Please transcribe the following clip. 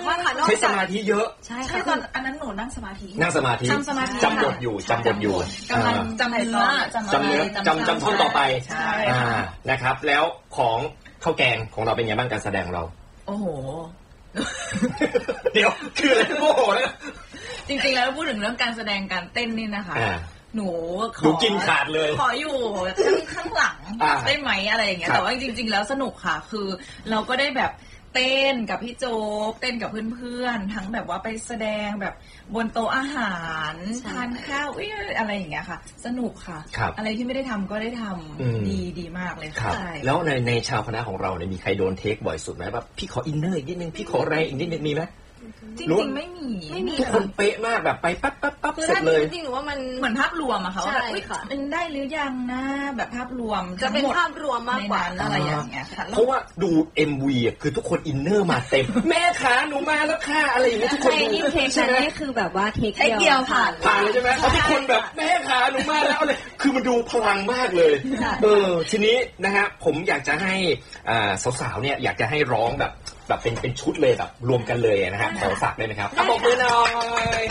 มากค่ะใช้สมาธิเยอะใช่ค่ะตอนอันนั้นหนูนั่งสมาธิจำบทอยู่กำลังจำเนื้อจำท่อนต่อไปนะครับแล้วของข้าวแกงของเราเป็นไงบ้างการแสดงเราโอ้โหเดี๋ยวคืออะไรโอ้โหแล้วจริงๆแล้วพูดถึงเรื่องการแสดงการเต้นนี่นะคะหนูกินขาดเลยขออยู่ข้างหลังได้ไหมอะไรอย่างเงี้ยแต่ว่าจริงๆแล้วสนุกค่ะคือเราก็ได้แบบเต้นกับพี่โจ๊กเต้นกับเพื่อนๆทั้งแบบว่าไปแสดงแบบบนโต๊ะอาหารทานข้าวอะไรอย่างเงี้ยค่ะสนุกค่ะอะไรที่ไม่ได้ทำก็ได้ทำดีมากเลยค่ะแล้วในชาวคณะของเราเนี่ยมีใครโดนเทคบ่อยสุดไหมแบบพี่ขออินเนอร์อีกนิดนึงพี่ขอแรงอีกนิดนึงมีไหมจริงๆไม่มีทุกคนเป๊ะมากแบบไปปั๊บเสร็จเลยจริงๆหนูว่ามันเหมือนภาพรวมอะค่ะว่าแบบมันได้หรือยังนะแบบภาพรวมจะเป็นภาพรวมมากกว่าอะไรอย่างเงี้ยค่ะเพราะว่าดู MV อ่ะคือทุกคนอินเนอร์มาเต็มแม่ขาหนูมาแล้วค่ะอะไรอย่างเงี้ยทุกคนดูใช่ไหมนี่คือแบบว่าเทคเดียวผ่านเลยใช่ไหมทุกคนแบบแม่ขาหนูมาแล้วอะไรคือมันดูพลังมากเลยทีนี้นะฮะผมอยากจะให้สาวๆเนี่ยอยากจะให้ร้องแบบเป็นชุดเลยแบบรวมกันเลยนะฮะขอฝากได้ไหมครับบอกมือหน่อย